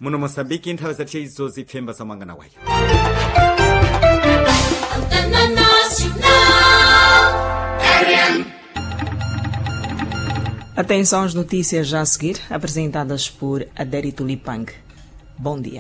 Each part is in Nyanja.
muno Moçambique nthawi zathu izo zipfemba zamangana wayo. Atenção às notícias já a seguir, apresentadas por Adérito Lipang. Bom dia.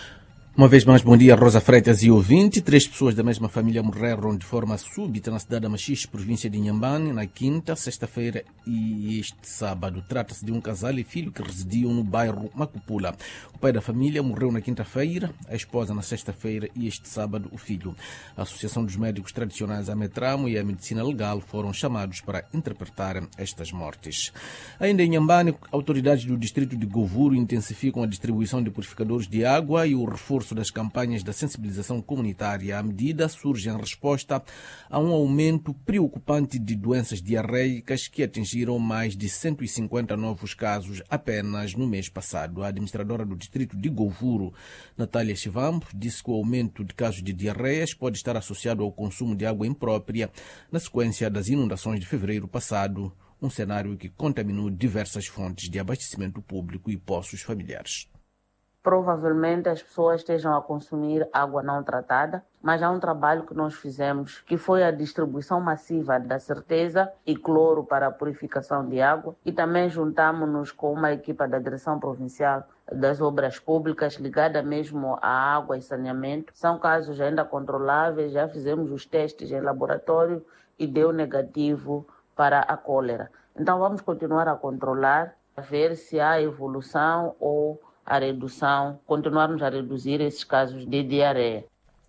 Uma vez mais, bom dia, Rosa Freitas e ouvinte. 3 pessoas da mesma família morreram de forma súbita na cidade de Machixe, província de Inhambane, na quinta, sexta-feira e este sábado. Trata-se de um casal e filho que residiam no bairro Macupula. O pai da família morreu na quinta-feira, a esposa na sexta-feira e este sábado o filho. A Associação dos Médicos Tradicionais Ametramo e a Medicina Legal foram chamados para interpretar estas mortes. Ainda em Inhambane, autoridades do distrito de Govuro intensificam a distribuição de purificadores de água e o reforço das campanhas da sensibilização comunitária. A medida surge em resposta a um aumento preocupante de doenças diarreicas que atingiram mais de 150 novos casos apenas no mês passado. A administradora do distrito de Govuro, Natália Chivambo, disse que o aumento de casos de diarreias pode estar associado ao consumo de água imprópria na sequência das inundações de fevereiro passado, um cenário que contaminou diversas fontes de abastecimento público e poços familiares. Provavelmente as pessoas estejam a consumir água não tratada, mas há um trabalho que nós fizemos, que foi a distribuição massiva da certeza e cloro para a purificação de água, e também juntamos-nos com uma equipa da Direção Provincial das Obras Públicas ligada mesmo à água e saneamento. São casos ainda controláveis, já fizemos os testes em laboratório e deu negativo para a cólera. Então vamos continuar a controlar, a ver se há evolução ou a redução, continuarmos a reduzir esses casos de diarreia.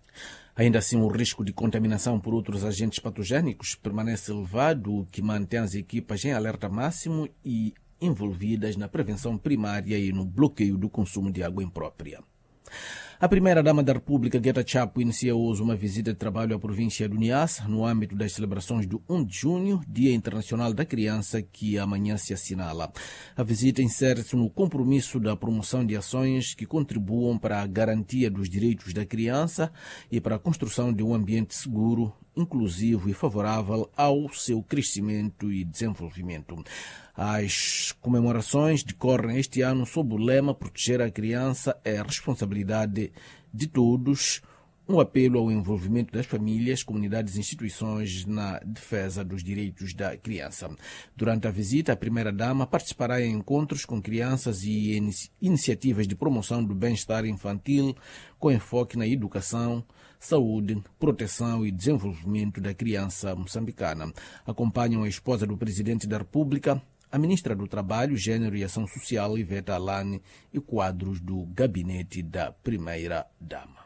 Ainda assim, o risco de contaminação por outros agentes patogênicos permanece elevado, o que mantém as equipas em alerta máximo e envolvidas na prevenção primária e no bloqueio do consumo de água imprópria. A primeira-dama da República, Guetta Chapo, inicia hoje uma visita de trabalho à província do Niassa, no âmbito das celebrações do 1 de junho, Dia Internacional da Criança, que amanhã se assinala. A visita insere-se no compromisso da promoção de ações que contribuam para a garantia dos direitos da criança e para a construção de um ambiente seguro, inclusivo e favorável ao seu crescimento e desenvolvimento. As comemorações decorrem este ano sob o lema Proteger a criança é responsabilidade de todos, um apelo ao envolvimento das famílias, comunidades e instituições na defesa dos direitos da criança. Durante a visita, a primeira-dama participará em encontros com crianças e iniciativas de promoção do bem-estar infantil, com enfoque na educação, saúde, proteção e desenvolvimento da criança moçambicana. Acompanham a esposa do Presidente da República, a Ministra do Trabalho, Gênero e Ação Social, Iveta Alane, e quadros do gabinete da Primeira-Dama.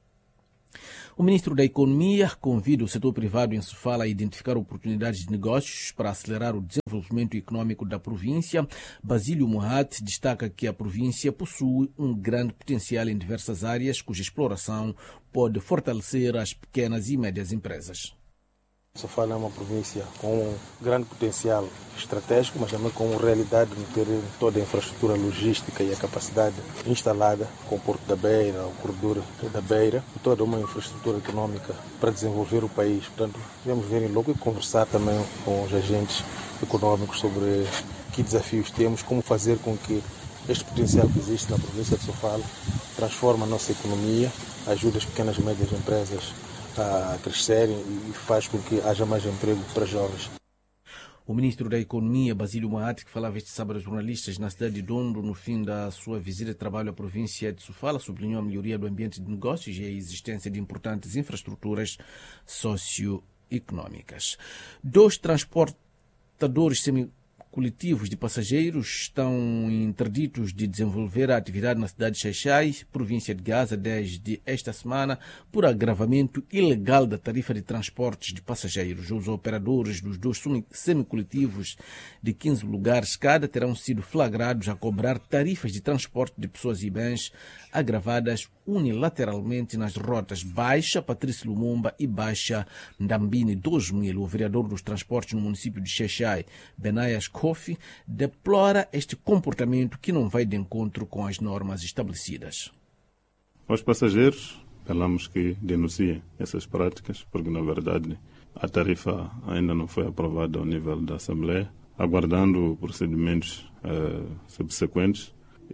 O Ministro da Economia convida o setor privado em Sofala a identificar oportunidades de negócios para acelerar o desenvolvimento econômico da província. Basílio Mohat destaca que a província possui um grande potencial em diversas áreas, cuja exploração pode fortalecer as pequenas e médias empresas. Sofala é uma província com um grande potencial estratégico, mas também com realidade no terreno, toda a infraestrutura logística e a capacidade instalada com o Porto da Beira, o corredor da Beira, e toda uma infraestrutura econômica para desenvolver o país. Portanto, devemos ver em logo e conversar também com os agentes econômicos sobre que desafios temos, como fazer com que este potencial que existe na província de Sofala transforme a nossa economia, ajude as pequenas e médias empresas a crescerem e faz com que haja mais emprego para jovens. O ministro da Economia, Basílio Mohat, que falava este sábado aos jornalistas na cidade de Dondo, no fim da sua visita de trabalho à província de Sofala, sublinhou a melhoria do ambiente de negócios e a existência de importantes infraestruturas socioeconômicas. 2 transportadores coletivos de passageiros estão interditos de desenvolver a atividade na cidade de Xai-Xai, província de Gaza, desde esta semana, por agravamento ilegal da tarifa de transportes de passageiros. Os operadores dos 2 semicoletivos de 15 lugares cada terão sido flagrados a cobrar tarifas de transporte de pessoas e bens agravadas unilateralmente nas rotas Baixa Patrício Lumumba e Baixa Ndambini 2000. O vereador dos transportes no município de Xai-Xai, Benaias Kofi, deplora este comportamento que não vai de encontro com as normas estabelecidas. Aos passageiros, apelamos que denunciem essas práticas, porque na verdade a tarifa ainda não foi aprovada ao nível da Assembleia, aguardando procedimentos subsequentes.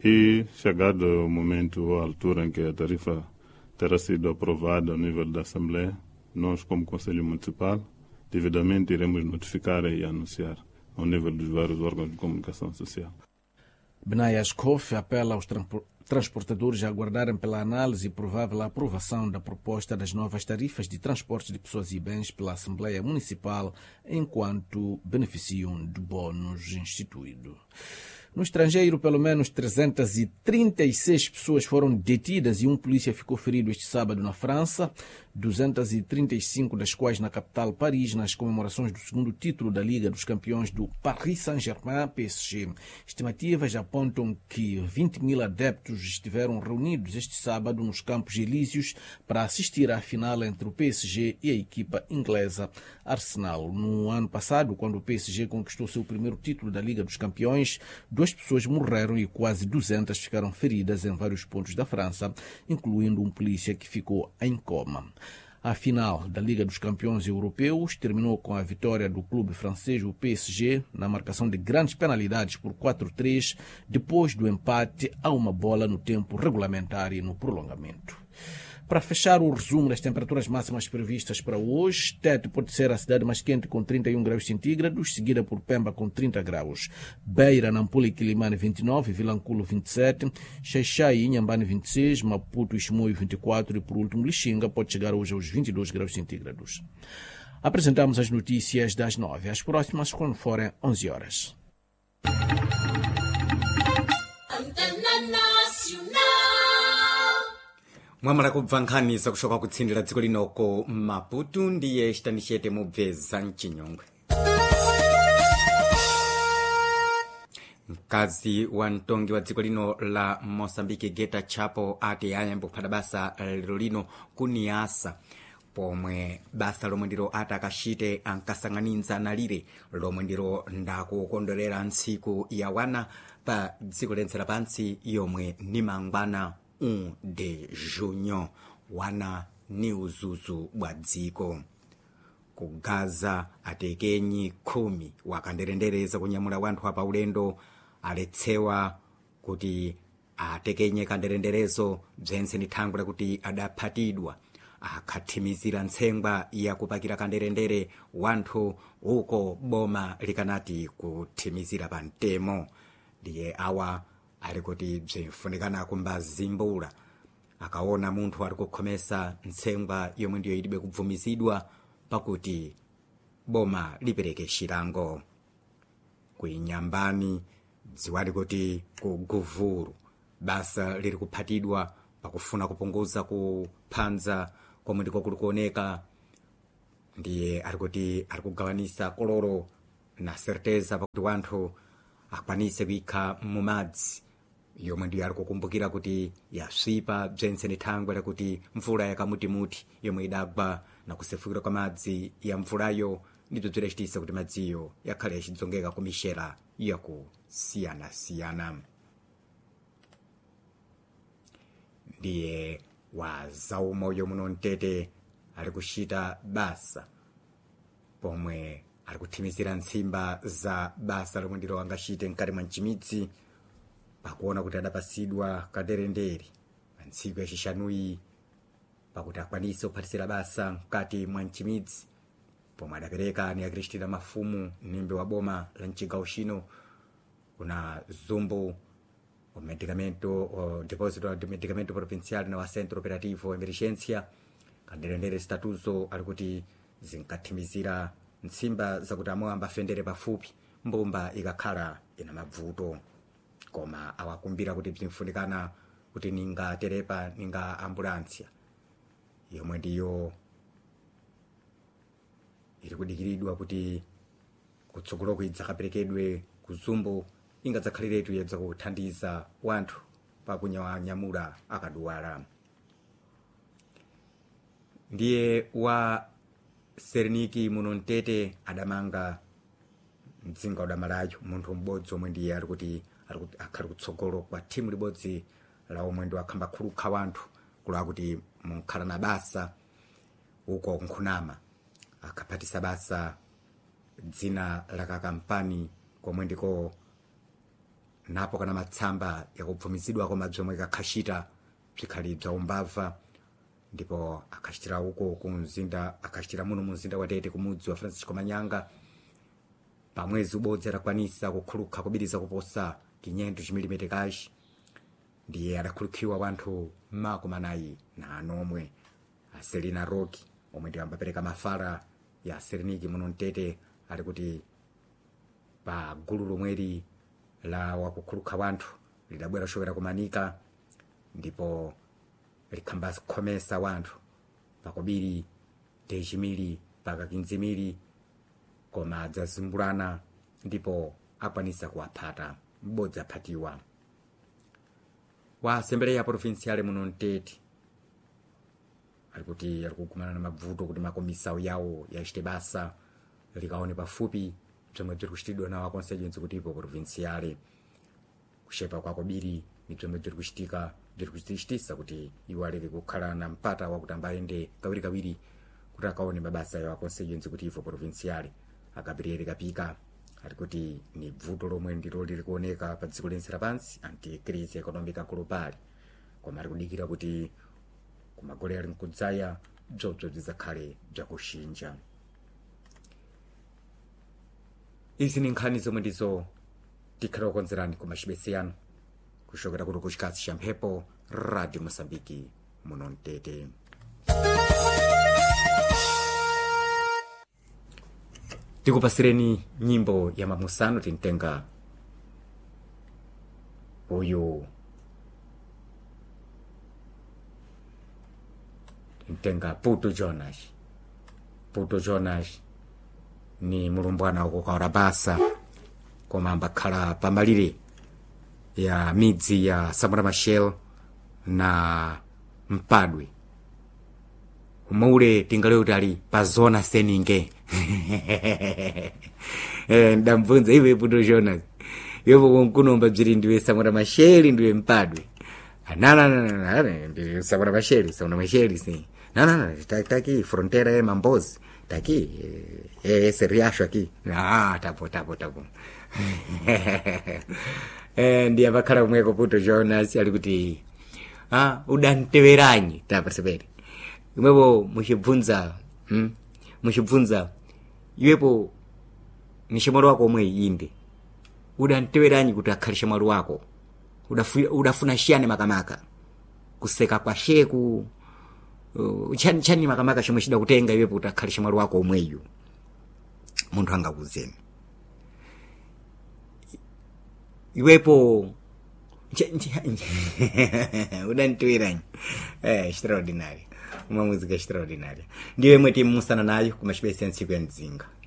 E chegado o momento ou a altura em que a tarifa terá sido aprovada ao nível da Assembleia, nós, como Conselho Municipal, devidamente iremos notificar e anunciar ao nível dos vários órgãos de comunicação social. Benaya Skof apela aos transportadores a aguardarem pela análise e provável aprovação da proposta das novas tarifas de transporte de pessoas e bens pela Assembleia Municipal enquanto beneficiam do bónus instituído. No estrangeiro, pelo menos 336 pessoas foram detidas e um polícia ficou ferido este sábado na França, 235 das quais na capital Paris, nas comemorações do segundo título da Liga dos Campeões do Paris Saint-Germain, PSG. Estimativas apontam que 20 mil adeptos estiveram reunidos este sábado nos Campos Elíseos para assistir à final entre o PSG e a equipa inglesa Arsenal. No ano passado, quando o PSG conquistou seu primeiro título da Liga dos Campeões, 2 pessoas morreram e quase 200 ficaram feridas em vários pontos da França, incluindo um polícia que ficou em coma. A final da Liga dos Campeões Europeus terminou com a vitória do clube francês, o PSG, na marcação de grandes penalidades por 4-3, depois do empate a uma bola no tempo regulamentar e no prolongamento. Para fechar o resumo das temperaturas máximas previstas para hoje, Tete pode ser a cidade mais quente com 31 graus centígrados, seguida por Pemba com 30 graus. Beira, Nampula e Quilimane 29, Vilanculo 27, Xaixai e Inhambane 26, Maputo e Chimoio 24 e por último Lixinga pode chegar hoje aos 22 graus centígrados. Apresentamos as notícias das 9. As próximas quando forem 11 horas. mwamala kubva nkhani zakushoka kutsindira dziko linoko Maputo ndiye Stanishete Mubveza mchinyongwe. Mkazi wa mtongi wa dziko lino la Mosambiki Geta Chapo ati ayambo kuphata basa lero lino kuniasa pomwe basa lomwe ndiro ati akachite ankasang'anitsa nalire lomwe ndiro ndakukondwerera ntsiku ya wana pa dziko lense lapansi yomwe ni mangwana 1 de junho wana ni uzuzu bwa dziko. Kugaza atekenyi 10 wakanderendereza kunyamula wanthu apa ulendo aletsewa kuti atekenye kanderenderezo bzense ni thangula kuti adaphatidwa akhathimizira ntsengwa yakupakira kanderendere wanthu uko boma likanati kuthimizira pa mtemo. Ndiye awa ali kuti bzinfunikana kumbazimbula akaona munthu ali kukhomesa ntsengwa yomwe ndiyo ilibe kubvumizidwa pakuti boma lipereke chilango. Kuinyambani dziwali kuti ku Guvuru basa liri kuphatidwa pakufuna kupunguza kuphanza komwe ndiko kuli kuoneka. Ndiye ali kuti ali kugawanisa koloro na certeza pakuti wanthu akwanise kuikha mumadzi yomwe ndiyo ali kukumbukira kuti yaswipa bzense ni thangwe lakuti mvula yakamutimuti yomwe idagwa na kusefukira kwa madzi ya mvulayo ndibzo bzidachitisa kuti madziyo yakhale yachidzongeka ku mixera yakusiyana-siyana. Ndiye wa zaumoyo muno mtete ali kuchita basa pomwe ali kuthimizira ntsimba za basa lomwe ndilo angachite mkati mwa mchimidzi pakuona kuti adapasidwa kaderendere pa ntsiku yachishanuyi pakuti akwanise kuphatisira basa mkati mwa mchimidzi pomwe adapereka ni Akristina Mafumu mnembe wa boma la mchigawo chino kuna Zumbu o Deposito de Medicamento Provincial na wa Centro Operativo Emergência kaderendere statuzo ali kuti zinkathimizira ntsimba zakuti amoyamba fendere pafupi mbumba ikakhala ina mavuto koma awakumbira kuti bzinfunikana kuti ninga terepa ninga ambulansya yomwe ndiyo iri kudikiridwa kuti kutsogolo kwidza kaperekedwe ku Zumbu ingadzakhaliretu yedza kuthandiza wanthu pakunyamula akadwala. Ndiye wa Serniki muno mtete adamanga mdzinga udamalayo munthu m'bodzi omwe ndiye ali kuti akhali kutsogolo kwa thimu libodzi la omwe ndi wakhamba khulukha wanthu kula kuti munkhala na basa uko nkhunama akaphatisa basa dzina la kakampani komwe ndiko napo kana matsamba yakubvumizidwa koma bzomwe kakhachita bzikhali bza umbava ndipo akhachitira uko kumzinda akhachitira muno mu mzinda wa Tete kumudzi wa Francisco Manyanga pamwezi ubodzi adakwanisa kukhulukha kubiriza kuposa 500 mm kashi ndiye adakhulukhiwa wanthu makumi anayi na anomwe a Selina Rocky omwe ndi ambapereka mafala ya Sereniki muno Mtete ali kuti pa gulu lomweli la wakukhulukha wanthu lidabwera kuchokera kumanika ndipo likhamba kukhomesa wanthu pakubiri 10 mili mpaka 15 mili koma adzazimbulana ndipo akwanisa kuwaphata m'bodzi aphatiwa wa Assembleya Provincial muno Mtete ali kuti ali kukumana na mavuto kuti makomisawo yawo yachite basa likaone pafupi bzomwe bziri kuchitidwa nawo akonsejo nzikutipo provinciale kushepa kwako biri ni bzomwe bziri kuchitika bziri kuchitisa kuti iwo aleke kukhala na mpata wakuti ambayende kawirikawiri kuti akaone mabasa yawo akonsejo nzikutipo provinciale Gabriel Kapika ali kuti ni vuto lomwe ndilo liri kuoneka pa dziko lense lapansi anti-crise economica global koma ali kudikira kuti kumagole ali mkudzaya bzobzo bzizakhale bzakushinja. Izi ni nkhani zomwe ndizo tikhala kukonzerani ku machibese yanu kuchokera kuti kuchikatsi cha mphepo Radio Mosambiki muno Mtete. Tikupasireni nyimbo ya mamusano tintenga uyu tintenga Puto Jonas ni mulumbwana ukukaora basa koma ambakhala pamalire ya midzi ya Samora Machel na Mpadwe umaule tingale kuti ali pa zona Seninge ndamvunza iwe Puto Jonas yepo kunkunomba bziri ndiwe Samora Machel ndiwe Mpadwe ndiwe Samora Machel si taki frontera ya Mambozi taki seriasho aqui tapo ndiye vakhala kumweko Puto Jonas ali kuti udanteveranyi tapercebere imwepo muchibvunza iwepo ni chimwalo wako omwe inde udanteveranyi kuti akhale chimwalo wako udafuna shiyane makamaka kuseka kwa sheku chani makamaka chomwe chida kutenga iwepo kuti akhale chimwalo wako omweyu munthu angakuzeni iwepo udanteveranyi extraordinary uma música extraordinária ndiwe mweti musana nayo kuma espécie nsiku ya nzinga